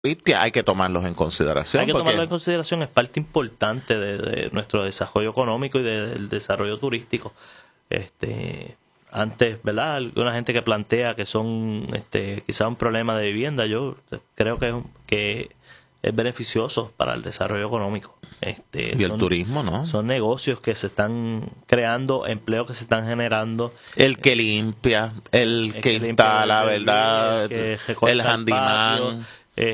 hay que tomarlos en consideración. Hay que tomarlo en consideración, es parte importante de nuestro desarrollo económico y del desarrollo turístico. Antes, ¿verdad? Alguna gente que plantea que son quizás un problema de vivienda, yo creo que es beneficioso para el desarrollo económico. Y el turismo, ¿no? Son negocios que se están creando, empleos que se están generando. El que limpia, el que instala, ¿verdad? El handyman.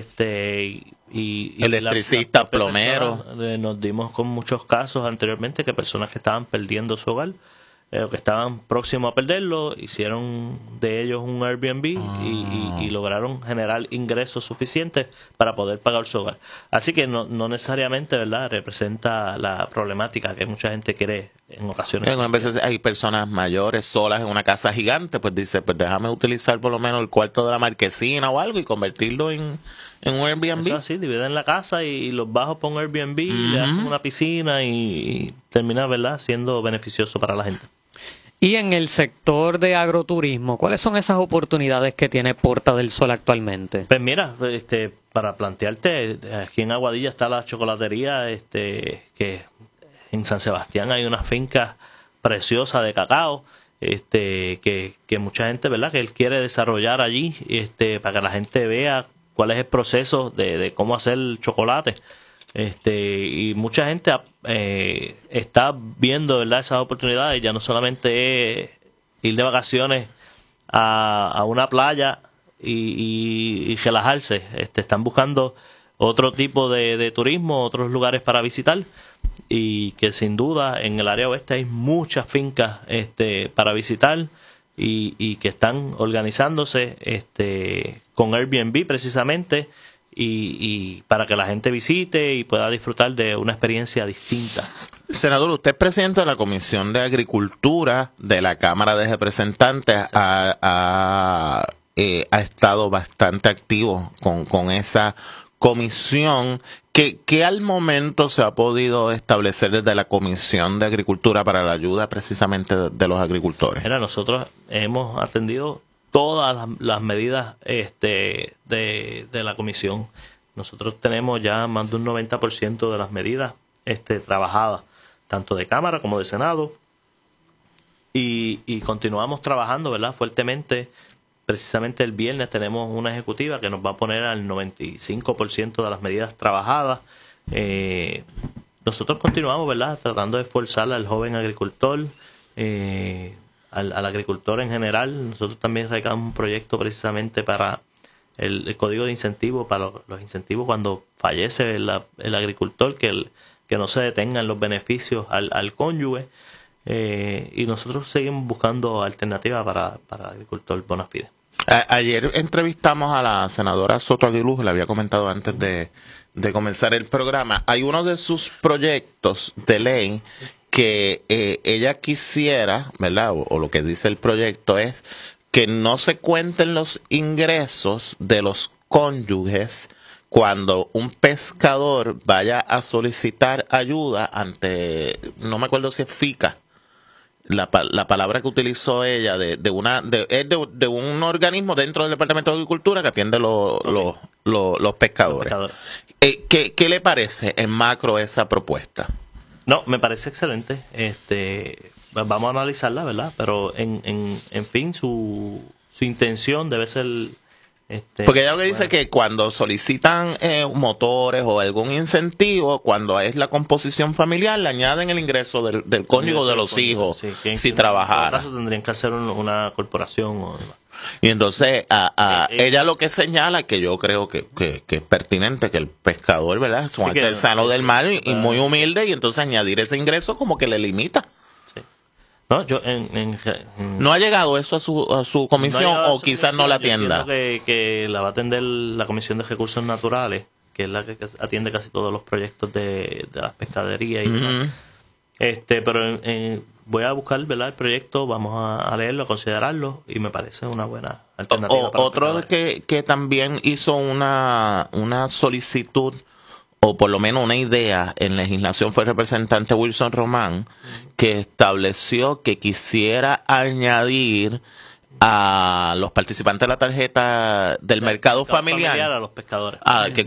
Y electricista, plomero. Nos dimos con muchos casos anteriormente que personas que estaban perdiendo su hogar, o que estaban próximos a perderlo, hicieron de ellos un Airbnb y lograron generar ingresos suficientes para poder pagar su hogar. Así que no necesariamente, ¿verdad?, representa la problemática que mucha gente quiere en ocasiones. A veces hay personas mayores solas en una casa gigante, pues dice, pues déjame utilizar por lo menos el cuarto de la marquesina o algo y convertirlo en un Airbnb. Eso así, dividen la casa y los bajos por un Airbnb, le hacen una piscina y termina, ¿verdad?, siendo beneficioso para la gente. Y en el sector de agroturismo, ¿cuáles son esas oportunidades que tiene Porta del Sol actualmente? Pues mira, para plantearte, aquí en Aguadilla está la chocolatería, que en San Sebastián hay una finca preciosa de cacao, que mucha gente, ¿verdad?, que él quiere desarrollar allí, para que la gente vea cuál es el proceso de cómo hacer el chocolate. Y mucha gente está viendo, ¿verdad?, esas oportunidades. Ya no solamente es ir de vacaciones a una playa y relajarse. Están buscando otro tipo de turismo, otros lugares para visitar, y que sin duda en el área oeste hay muchas fincas para visitar y que están organizándose con Airbnb precisamente, y para que la gente visite y pueda disfrutar de una experiencia distinta. Senador, usted es presidente de la Comisión de Agricultura de la Cámara de Representantes. Ha estado bastante activo con esa comisión. ¿Qué al momento se ha podido establecer desde la Comisión de Agricultura para la ayuda precisamente de los agricultores? Mira, nosotros hemos atendido todas las medidas de la comisión. Nosotros tenemos ya más de un 90% de las medidas trabajadas, tanto de Cámara como de Senado, y continuamos trabajando, ¿verdad?, fuertemente. Precisamente el viernes tenemos una ejecutiva que nos va a poner al 95% de las medidas trabajadas. Nosotros continuamos, ¿verdad?, tratando de esforzar al joven agricultor, al agricultor en general. Nosotros también radicamos un proyecto precisamente para el código de incentivos, para los incentivos cuando fallece el agricultor, que no se detengan los beneficios al cónyuge, y nosotros seguimos buscando alternativas para el agricultor bona fide. Ayer entrevistamos a la senadora Soto Aguiluz, le había comentado antes de comenzar el programa. Hay uno de sus proyectos de ley que ella quisiera, ¿verdad?, o lo que dice el proyecto es que no se cuenten los ingresos de los cónyuges cuando un pescador vaya a solicitar ayuda ante, no me acuerdo si es FICA, la palabra que utilizó ella, es de un organismo dentro del Departamento de Agricultura que atiende los pescadores. ¿Qué le parece en macro esa propuesta? No, me parece excelente. Vamos a analizarla, ¿verdad? Pero en fin, su intención debe ser... Porque ella lo que dice que cuando solicitan motores o algún incentivo, cuando es la composición familiar, le añaden el ingreso del cónyuge de los hijos, si trabajara. En todo caso tendrían que hacer una corporación o demás. Y entonces ella lo que señala, que yo creo que es pertinente, que el pescador, ¿verdad?, es un artesano del mar y muy humilde, y entonces añadir ese ingreso como que le limita. No, ¿No ha llegado eso a su comisión, o quizás no la atienda? Yo creo que la va a atender la Comisión de Recursos Naturales, que es la que atiende casi todos los proyectos de las pescaderías y demás. Pero voy a buscar, ¿verdad?, el proyecto, vamos a leerlo, a considerarlo, y me parece una buena alternativa. Otro que también hizo una solicitud, o por lo menos una idea en legislación, fue el representante Wilson Román, que estableció que quisiera añadir a los participantes de la tarjeta del mercado familiar, a los pescadores. que